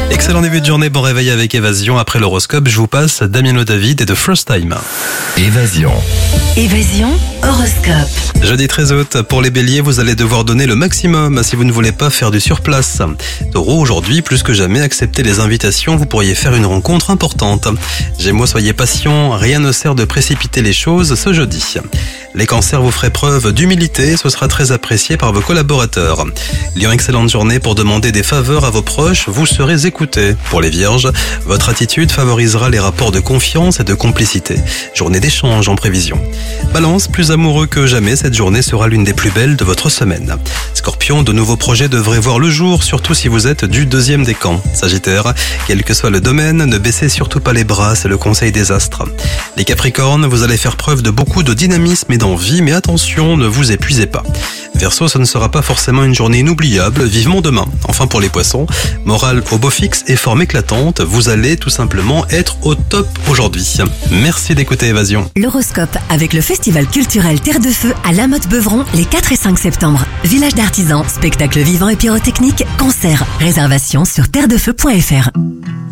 Excellent début de journée, bon réveil avec Évasion. Après l'horoscope, je vous passe Damien David et The First Time. Évasion horoscope. Jeudi 13 août, pour les béliers, vous allez devoir donner le maximum si vous ne voulez pas faire du surplace. Taureau, aujourd'hui, plus que jamais, acceptez les invitations, vous pourriez faire une rencontre importante. Gémeaux, soyez patient, rien ne sert de précipiter les choses ce jeudi. Les cancers, vous ferez preuve d'humilité, ce sera très apprécié par vos collaborateurs. Lion, excellente journée pour demander des faveurs à vos proches, vous serez écoutés. Pour les vierges, votre attitude favorisera les rapports de confiance et de complicité. Journée d'échange en prévision. Balance, plus amoureux que jamais, cette journée sera l'une des plus belles de votre semaine. Scorpion, de nouveaux projets devraient voir le jour, surtout si vous êtes du deuxième décan. Sagittaire, quel que soit le domaine, ne baissez surtout pas les bras, c'est le conseil des astres. Les Capricornes, vous allez faire preuve de beaucoup de dynamisme et d'envie, mais attention, ne vous épuisez pas. Verseau, ce ne sera pas forcément une journée inoubliable, vivement demain. Enfin pour les poissons, morale au beau fixe et forme éclatante, vous allez tout simplement être au top aujourd'hui. Merci d'écouter Évasion. L'horoscope avec le festival culturel Terre de Feu à La Motte-Beuvron les 4 et 5 septembre. Village d'artisans, spectacles vivants et pyrotechniques, concerts, réservations sur terredefeu.fr.